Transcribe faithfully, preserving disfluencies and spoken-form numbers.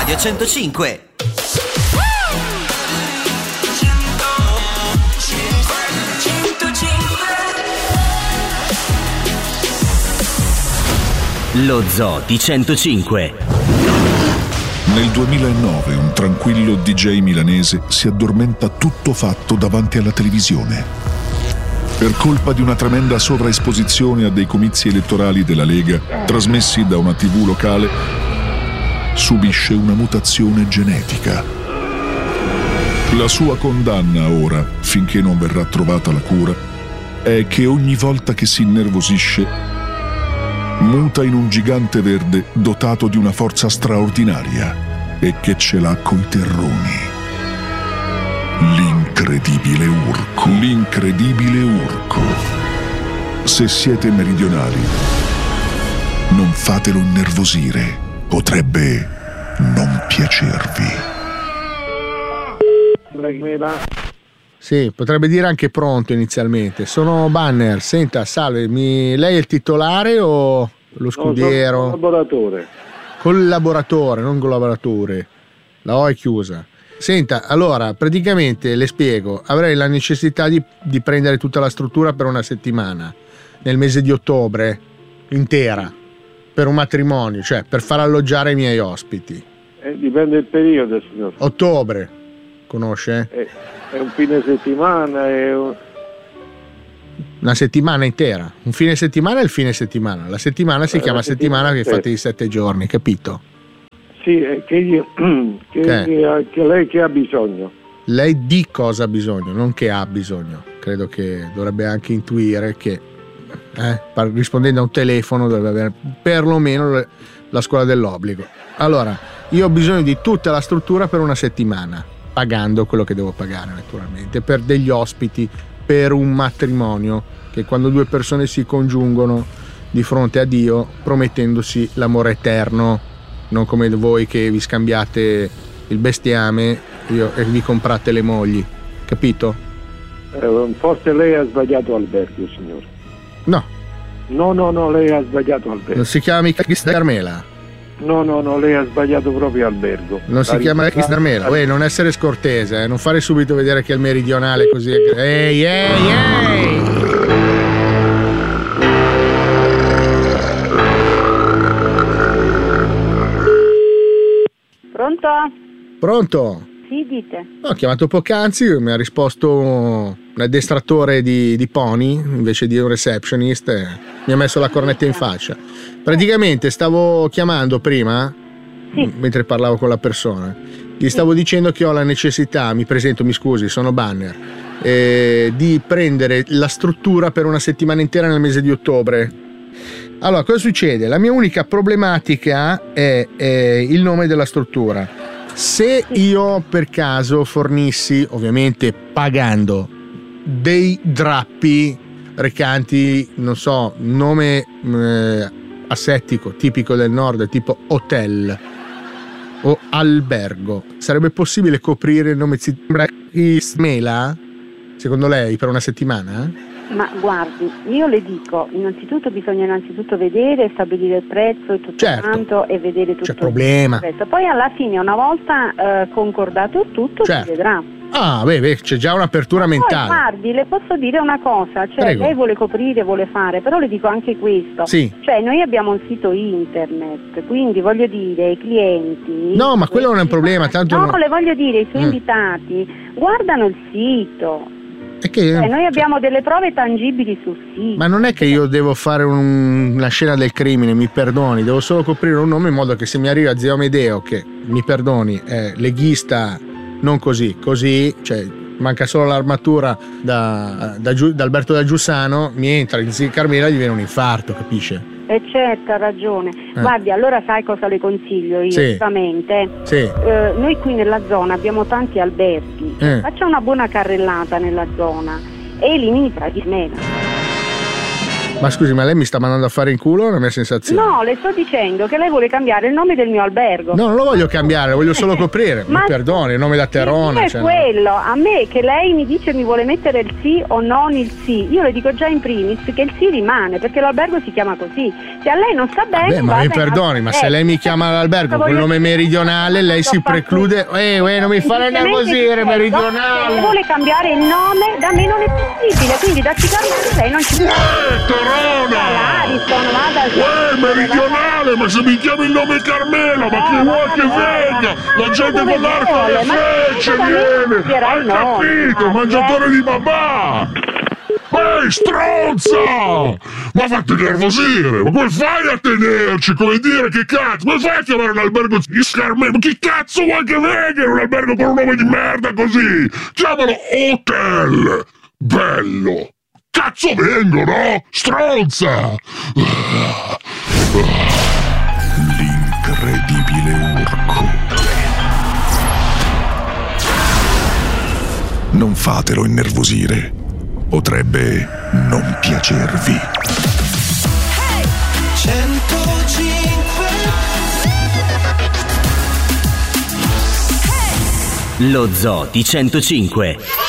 Radio centocinque. Lo Zoo di centocinque. Nel duemilanove un tranquillo D J milanese si addormenta tutto fatto davanti alla televisione. Per colpa di una tremenda sovraesposizione a dei comizi elettorali della Lega, trasmessi da una tivù locale, subisce una mutazione genetica. La sua condanna ora, finché non verrà trovata la cura, è che ogni volta che si innervosisce muta in un gigante verde dotato di una forza straordinaria e che ce l'ha coi terroni. L'incredibile Urco. L'incredibile Urco. Se siete meridionali, non fatelo innervosire. Potrebbe non piacervi. Sì, potrebbe dire anche pronto inizialmente. Sono Banner. Senta, salve, mi... lei è il titolare o lo scudiero? No, collaboratore. Collaboratore, non collaboratore. La O è chiusa. Senta, allora, praticamente le spiego, avrei la necessità di, di prendere tutta la struttura per una settimana, nel mese di ottobre, intera, per un matrimonio, cioè per far alloggiare i miei ospiti. Eh, dipende dal periodo, signor. Ottobre, conosce? Eh, è un fine settimana, è un... Una settimana intera. Un fine settimana è il fine settimana. La settimana si eh, chiama settimana, settimana che fate i sette giorni, capito? Sì, eh, che, io, che, che? Che, che lei che ha bisogno. Lei di cosa ha bisogno, non che ha bisogno. Credo che dovrebbe anche intuire che eh, rispondendo a un telefono dovrebbe avere perlomeno la scuola dell'obbligo. Allora, io ho bisogno di tutta la struttura per una settimana, pagando quello che devo pagare naturalmente, per degli ospiti, per un matrimonio, che quando due persone si congiungono di fronte a Dio promettendosi l'amore eterno, non come voi che vi scambiate il bestiame io, e vi comprate le mogli, capito? Eh, forse lei ha sbagliato albergo, signore. No. No, no, no, lei ha sbagliato albergo. Non si chiama mica Chris Carmela. No, no, no, lei ha sbagliato proprio albergo. Non si chiama Chris Carmela. Uè, non essere scortese, eh? Non fare subito vedere che è il meridionale così. Ehi, ehi, ehi! Pronto? Pronto? Sì, dite. Ho chiamato poc'anzi, mi ha risposto un addestratore di, di pony invece di un receptionist, e mi ha messo la cornetta in faccia. Praticamente stavo chiamando prima, sì, mentre parlavo con la persona, gli stavo sì. dicendo che ho la necessità, mi presento, mi scusi, sono Banner, eh, di prendere la struttura per una settimana intera nel mese di ottobre. Allora, cosa succede? La mia unica problematica è, è il nome della struttura. Se io per caso fornissi, ovviamente pagando, dei drappi recanti, non so, nome eh, assettico, tipico del nord, tipo hotel o albergo, sarebbe possibile coprire il nome Smela, secondo lei, per una settimana? Ma guardi, io le dico, innanzitutto bisogna innanzitutto vedere e stabilire il prezzo e tutto certo. quanto e vedere tutto c'è problema. il prezzo. Poi alla fine, una volta eh, concordato il tutto, certo. si vedrà. Ah, beh, beh, c'è già un'apertura Ma mentale. Poi, guardi, le posso dire una cosa, cioè Prego. Lei vuole coprire, vuole fare, però le dico anche questo. Sì. Cioè noi abbiamo un sito internet, quindi voglio dire, i clienti... No, ma quello non è un problema, tanto No, no. le voglio dire, i suoi Mm. invitati guardano il sito. È che, cioè, noi abbiamo delle prove tangibili sul sito. Ma non è che io devo fare un, una scena del crimine, mi perdoni, devo solo coprire un nome in modo che se mi arriva zio Amedeo, che mi perdoni, è leghista, non così, così, cioè manca solo l'armatura da, da, da Alberto da Giussano, mi entra in zio Carmela, gli viene un infarto, capisce? Eh certo, ha ragione. Eh. Guardi, allora sai cosa le consiglio io, Sì. giustamente? Sì. Eh, noi qui nella zona abbiamo tanti alberghi. Eh. Faccia una buona carrellata nella zona e elimini Smela. Ma scusi, ma lei mi sta mandando a fare in culo la mia sensazione? No, le sto dicendo che lei vuole cambiare il nome del mio albergo. No, non lo voglio cambiare, lo voglio solo coprire. Ma mi perdoni, il nome da Terona. È cioè, quello, a me che lei mi dice mi vuole mettere il sì o non il sì, io le dico già in primis che il sì rimane, perché l'albergo si chiama così. Se a lei non sta bene, Beh, ma mi perdoni, ma se lei mi chiama all'albergo con il nome meridionale, lei si preclude. Eh, eh, non mi fare nervosire, meridionale. Se lei vuole cambiare il nome, da me non è possibile, quindi da Cicarone lei non ci può. Uè, Torona! Uè, meridionale, ma se mi chiami il nome Carmela, ma che vuoi che venga? La gente con l'arco alle frecce viene! Hai capito, mangiatore di babà! Ehi, stronza! Ma fatti nervosire! Ma come fai a tenerci? Come dire, che cazzo? Come fai a chiamare un albergo di Scarmè? Ma chi cazzo vuoi che venga in un albergo con un nome di merda così? Chiamalo Hotel! Bello! Cazzo vengo, no? Stronza! L'incredibile Urco. Non fatelo innervosire. Potrebbe non piacervi. centocinque Lo Zoo di centocinque.